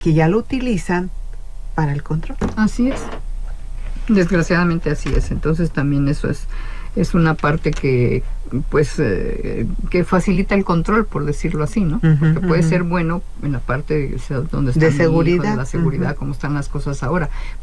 que ya lo utilizan para el control. Así es. Desgraciadamente así es. Entonces también eso es una parte que pues que facilita el control, por decirlo así, ¿no? Porque puede ser bueno en la parte donde está de mi hijo, seguridad, de la seguridad, como están las cosas ahora,